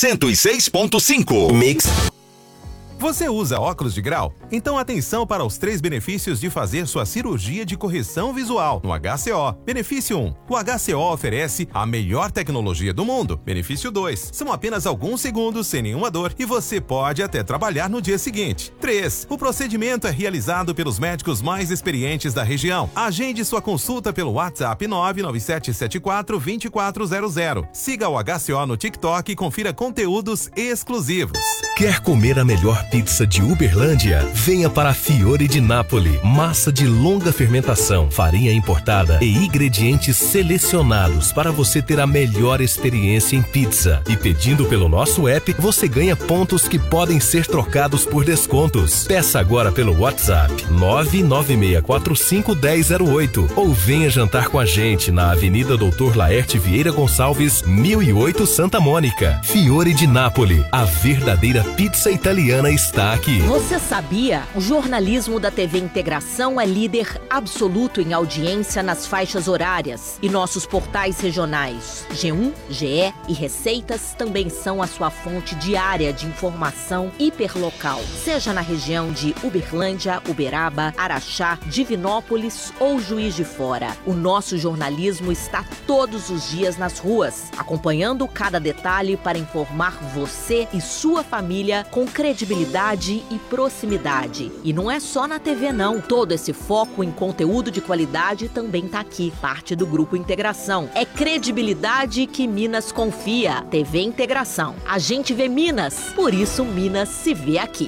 106.5. Mix. Você usa óculos de grau? Então atenção para os 3 benefícios de fazer sua cirurgia de correção visual no HCO. Benefício 1. O HCO oferece a melhor tecnologia do mundo. Benefício 2. São apenas alguns segundos sem nenhuma dor e você pode até trabalhar no dia seguinte. 3. O procedimento é realizado pelos médicos mais experientes da região. Agende sua consulta pelo WhatsApp 99774-2400. Siga o HCO no TikTok e confira conteúdos exclusivos. Quer comer a melhor pizza de Uberlândia? Venha para a Fiore di Napoli. Massa de longa fermentação, farinha importada e ingredientes selecionados para você ter a melhor experiência em pizza. E pedindo pelo nosso app, você ganha pontos que podem ser trocados por descontos. Peça agora pelo WhatsApp 996451008 ou venha jantar com a gente na Avenida Doutor Laerte Vieira Gonçalves, 1008 Santa Mônica. Fiore di Napoli, a verdadeira pizza italiana está aqui. Você sabia? O jornalismo da TV Integração é líder absoluto em audiência nas faixas horárias e nossos portais regionais G1, GE e Receitas também são a sua fonte diária de informação hiperlocal, seja na região de Uberlândia, Uberaba, Araxá, Divinópolis ou Juiz de Fora. O nosso jornalismo está todos os dias nas ruas, acompanhando cada detalhe para informar você e sua família com credibilidade e proximidade. E não é só na TV não, todo esse foco em conteúdo de qualidade também tá aqui, parte do Grupo Integração. É credibilidade que Minas confia. TV Integração. A gente vê Minas, por isso Minas se vê aqui.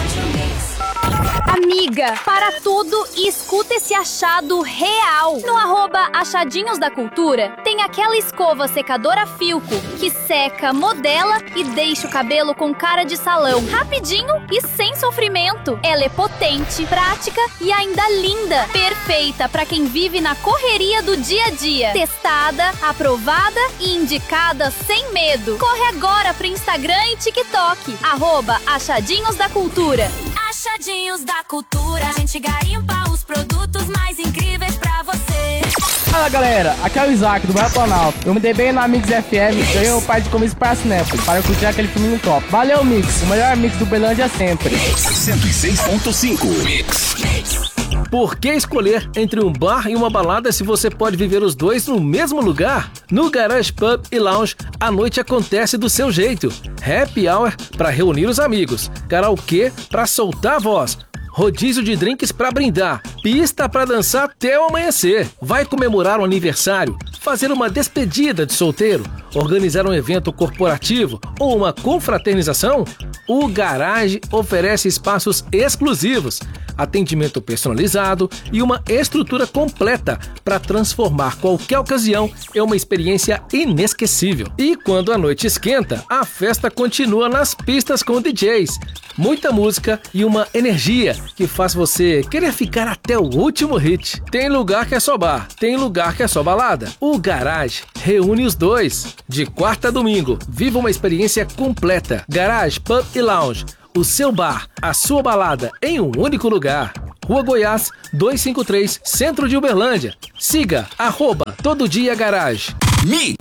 Amiga, para tudo e escuta esse achado real. No @achadinhos da cultura, tem aquela escova secadora Filco que seca, modela e deixa o cabelo com cara de salão, rapidinho e sem sofrimento. Ela é potente, prática e ainda linda. Perfeita para quem vive na correria do dia a dia. Testada, aprovada e indicada sem medo. Corre agora pro Instagram e TikTok. @achadinhos da cultura. Achadinhos da cultura, a gente garimpa os produtos mais incríveis pra você. Fala galera, aqui é o Isaac do Bairro Planalto. Eu me dei bem na Mix FM, ganhei o pai de comida para Cinépolis para curtir aquele filminho top. Valeu Mix, o melhor mix do Uberlândia sempre. 106.5 Mix. Por que escolher entre um bar e uma balada se você pode viver os dois no mesmo lugar? No Garage Pub e Lounge, a noite acontece do seu jeito. Happy Hour para reunir os amigos, karaokê para soltar a voz, rodízio de drinks para brindar, pista para dançar até o amanhecer. Vai comemorar um aniversário, fazer uma despedida de solteiro, organizar um evento corporativo ou uma confraternização? O Garage oferece espaços exclusivos, atendimento personalizado e uma estrutura completa para transformar qualquer ocasião em uma experiência inesquecível. E quando a noite esquenta, a festa continua nas pistas com DJs, muita música e uma energia que faz você querer ficar até o último hit. Tem lugar que é só bar, tem lugar que é só balada. O Garage reúne os dois. De quarta a domingo, viva uma experiência completa. Garage Pub e Lounge. O seu bar, a sua balada em um único lugar. Rua Goiás, 253, Centro de Uberlândia. Siga @tododiagarage. Mix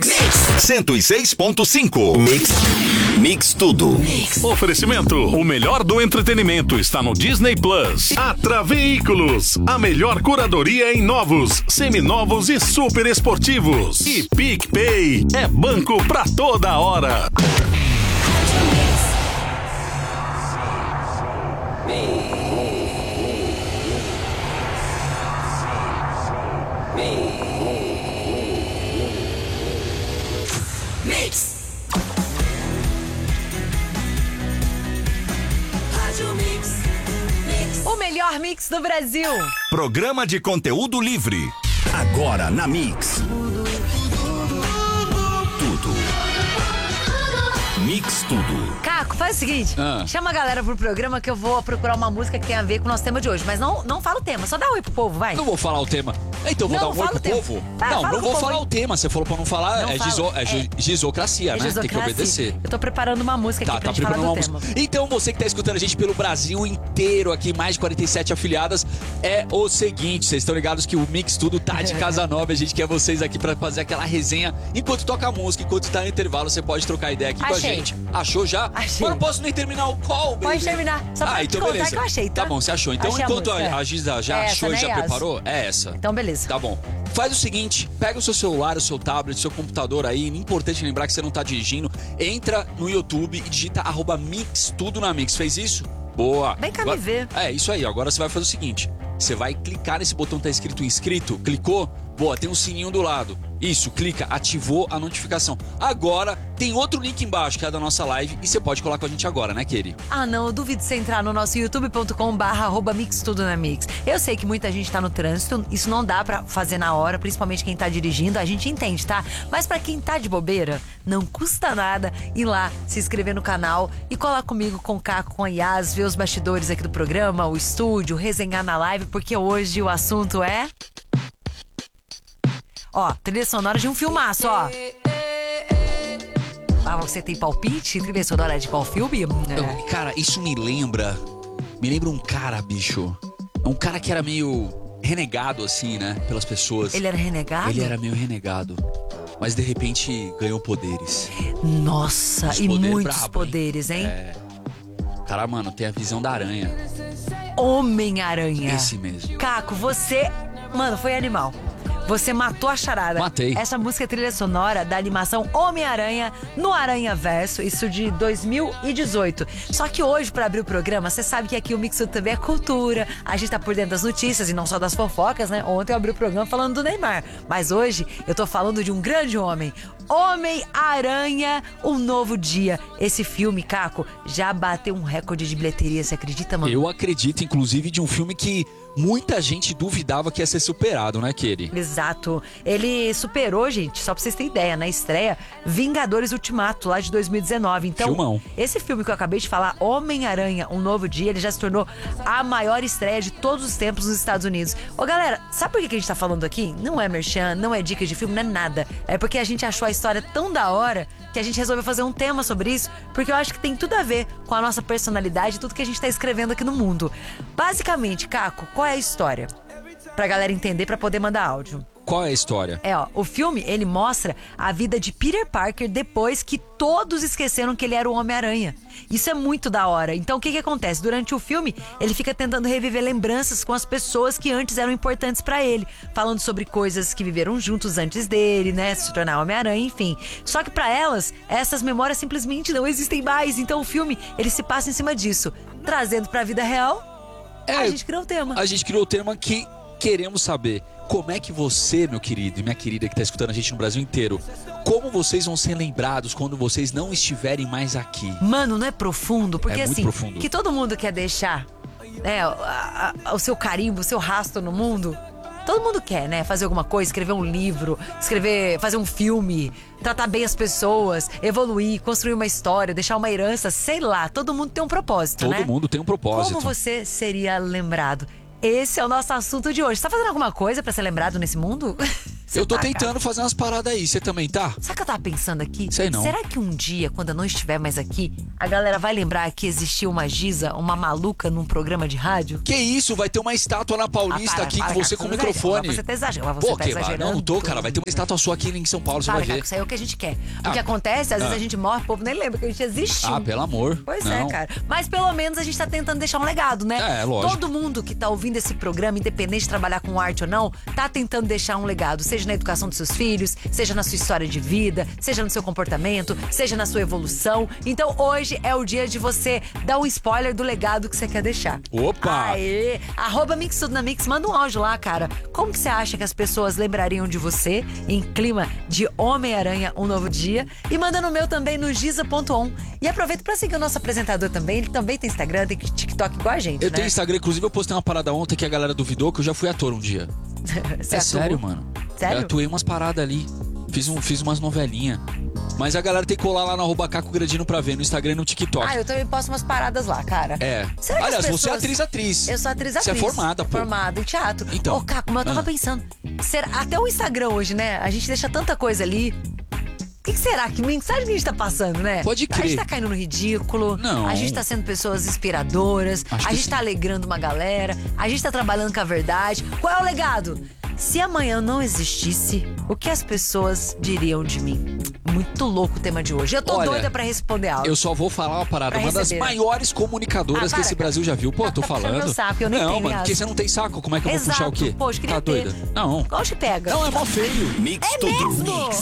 106.5 Mix. Mix tudo. Oferecimento: o melhor do entretenimento está no Disney Plus. Atra Veículos, a melhor curadoria em novos, seminovos e super esportivos. E PicPay é banco pra toda hora. Mix. O melhor mix do Brasil. Programa de conteúdo livre. Agora na Mix. Tudo. Mix tudo. Caco, faz o seguinte. Chama a galera pro programa que eu vou procurar uma música que tem a ver com o nosso tema de hoje. Mas não fala o tema, só dá oi pro povo, vai. Não vou falar o tema. Então vou dar um oi pro povo? Não vou falar o tema. Você falou pra não falar, gizocracia, né? Tem que obedecer. Eu tô preparando uma música aqui pra gente falar do tema. Então você que tá escutando a gente pelo Brasil inteiro aqui, mais de 47 afiliadas, é o seguinte, vocês estão ligados que o Mix Tudo tá de casa nova, a gente quer vocês aqui pra fazer aquela resenha. Enquanto toca a música, enquanto tá no intervalo, você pode trocar ideia aqui com a gente. Achou já? Achei. Mas não posso nem terminar o call, baby. Pode terminar. Só pra então te contar beleza. que eu achei, tá? Tá bom, você achou. Então enquanto a Giza já achou e já preparou, é essa. Então beleza. Tá bom. Faz o seguinte, pega o seu celular, o seu tablet, o seu computador aí, importante lembrar que você não tá dirigindo, entra no YouTube e digita @mixtudonamix. Fez isso? Boa. Vem cá me ver. É, isso aí. Agora você vai fazer o seguinte, você vai clicar nesse botão que tá escrito inscrito, clicou? Boa, tem um sininho do lado. Isso, clica, ativou a notificação. Agora, tem outro link embaixo, que é da nossa live, e você pode colar com a gente agora, né, Keri? Não, eu duvido você entrar no nosso youtube.com/mixtudonamix. Eu sei que muita gente tá no trânsito, isso não dá pra fazer na hora, principalmente quem tá dirigindo, a gente entende, tá? Mas pra quem tá de bobeira, não custa nada ir lá, se inscrever no canal e colar comigo, com o Caco, com a Yas, ver os bastidores aqui do programa, o estúdio, resenhar na live, porque hoje o assunto é... trilha sonora de um filmaço, você tem palpite? Trilha sonora de qual filme? Cara, isso me lembra um cara, bicho. Um cara que era meio renegado, assim, né? Pelas pessoas. Ele era renegado? Ele era meio renegado. Mas de repente ganhou poderes. Nossa, e muitos poderes, hein? Cara, mano, tem a visão da aranha. Homem-Aranha. Esse mesmo. Caco, você... Mano, foi animal. Você matou a charada. Matei. Essa música é trilha sonora da animação Homem-Aranha no Aranhaverso, isso de 2018. Só que hoje, pra abrir o programa, você sabe que aqui o Mix Tudo também é cultura. A gente tá por dentro das notícias e não só das fofocas, né? Ontem eu abri o programa falando do Neymar. Mas hoje eu tô falando de um grande homem. Homem-Aranha, Um Novo Dia. Esse filme, Caco, já bateu um recorde de bilheteria, você acredita, mano? Eu acredito, inclusive, de um filme que muita gente duvidava que ia ser superado, né, Keri? Exato. Ele superou, gente, só pra vocês terem ideia, na estreia, Vingadores Ultimato, lá de 2019. Então, filmão. Esse filme que eu acabei de falar, Homem-Aranha, Um Novo Dia, ele já se tornou a maior estreia de todos os tempos nos Estados Unidos. Galera, sabe por que a gente tá falando aqui? Não é merchan, não é dica de filme, não é nada. É porque a gente achou a história tão da hora que a gente resolveu fazer um tema sobre isso, porque eu acho que tem tudo a ver com a nossa personalidade e tudo que a gente tá escrevendo aqui no mundo. Basicamente, Caco, qual é a história? Pra galera entender, pra poder mandar áudio. Qual é a história? O filme, ele mostra a vida de Peter Parker depois que todos esqueceram que ele era o Homem-Aranha. Isso é muito da hora. Então, o que acontece? Durante o filme, ele fica tentando reviver lembranças com as pessoas que antes eram importantes pra ele. Falando sobre coisas que viveram juntos antes dele, né? Se tornar Homem-Aranha, enfim. Só que pra elas, essas memórias simplesmente não existem mais. Então, o filme, ele se passa em cima disso. Trazendo pra vida real, a gente criou o tema. A gente criou o tema que queremos saber. Como é que você, meu querido e minha querida que tá escutando a gente no Brasil inteiro, como vocês vão ser lembrados quando vocês não estiverem mais aqui? Mano, não é profundo? Porque muito assim, profundo. Que todo mundo quer deixar o seu carimbo, o seu rastro no mundo. Todo mundo quer, né? Fazer alguma coisa, escrever um livro, fazer um filme, tratar bem as pessoas, evoluir, construir uma história, deixar uma herança, sei lá. Todo mundo tem um propósito, né? Todo mundo tem um propósito. Como você seria lembrado? Esse é o nosso assunto de hoje. Você tá fazendo alguma coisa pra ser lembrado nesse mundo? Eu tô tentando fazer umas paradas aí, você também tá? Sabe o que eu tava pensando aqui? Sei não. Será que um dia, quando eu não estiver mais aqui, a galera vai lembrar que existiu uma Giza, uma maluca num programa de rádio? Que isso? Vai ter uma estátua na Paulista aqui com você com o microfone. Você tá exagerando. Não tô, cara. Vai ter uma estátua sua aqui em São Paulo, você vai ver. Isso aí é o que a gente quer. O que acontece, às vezes a gente morre, o povo nem lembra que a gente existiu. Pelo amor. Pois é, cara. Mas pelo menos a gente tá tentando deixar um legado, né? É, lógico. Todo mundo que tá ouvindo esse programa, independente de trabalhar com arte ou não, tá tentando deixar um legado, seja na educação dos seus filhos, seja na sua história de vida, seja no seu comportamento, seja na sua evolução. Então hoje é o dia de você dar um spoiler do legado que você quer deixar. Opa! Aê! @mixtudonamix, manda um áudio lá, cara. Como que você acha que as pessoas lembrariam de você em clima de Homem-Aranha, Um Novo Dia? E manda no meu também, no giza.on. E aproveita pra seguir o nosso apresentador também. Ele também tem Instagram, tem TikTok igual a gente, Eu tenho Instagram, inclusive eu postei uma parada ontem que a galera duvidou que eu já fui ator um dia. Você sério, mano. Sério? Eu atuei umas paradas ali. Fiz umas novelinhas. Mas a galera tem que colar lá no @CacoGrandino pra ver, no Instagram e no TikTok. Ah, eu também posto umas paradas lá, cara. É. Será que Aliás, as você é pessoas... atriz. Eu sou atriz. Você é formada, pô. Formada em teatro. Então. Ô, Caco, mas eu tava pensando, até o Instagram hoje, né? A gente deixa tanta coisa ali. O que será? Que mensagem que a gente tá passando, né? Pode crer. A gente tá caindo no ridículo. Não. A gente tá sendo pessoas inspiradoras. Acho a que gente sim. tá alegrando uma galera. A gente tá trabalhando com a verdade. Qual é o legado? Se amanhã não existisse, o que as pessoas diriam de mim? Muito louco o tema de hoje. Eu tô Olha, doida pra responder algo. Eu só vou falar uma parada. Pra Uma das receber. maiores comunicadoras que para, esse cara. Brasil já viu. Pô, tô Tá puxando falando. meu saco, eu nem não, tenho, mano, aliás. porque você não tem saco. Como é que eu vou Exato. puxar o quê? Poxa, queria Tá ter. doida? Não. Hoje pega. Não, é mó feio. Mix É tudo. mesmo?